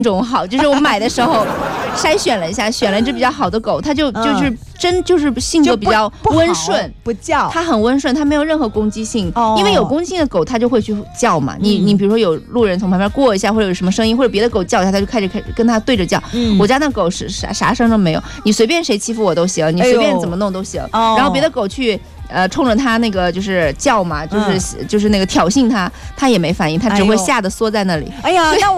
种好，就是我买的时候筛选了一下，选了一只比较好的狗，它就是性格比较温顺， 不叫， 它很温顺，它没有任何攻击性。因为有攻击性的狗，它就会去叫嘛。你比如说有路人从旁边过一下，或者有什么声音，或者别的狗叫一下，它就开始跟它对着叫。我家那狗是啥声都没有，你随便谁欺负我都行，你随便怎么弄都行。然后别的狗去。冲着它那个就是叫嘛，就是那个挑衅它，它也没反应，它只会吓得缩在那里。 哎呀，那